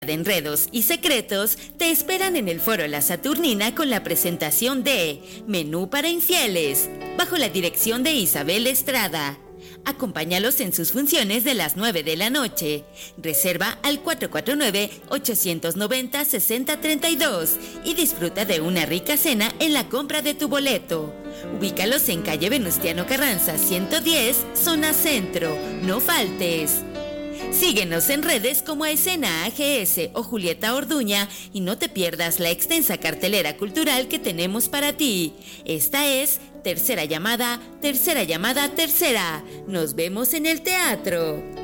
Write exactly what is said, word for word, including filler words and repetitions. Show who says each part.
Speaker 1: de enredos y secretos te esperan en el Foro La Saturnina con la presentación de Menú para Infieles, bajo la dirección de Isabel Estrada. Acompáñalos en sus funciones de las nueve de la noche. Reserva al cuatro cuatro nueve, ocho nueve cero, seis cero tres dos y disfruta de una rica cena en la compra de tu boleto. Ubícalos en calle Venustiano Carranza ciento diez, zona centro. No faltes. Síguenos en redes como Escena A G S o Julieta Orduña y no te pierdas la extensa cartelera cultural que tenemos para ti. Esta es Tercera Llamada, Tercera Llamada, Tercera. Nos vemos en el teatro.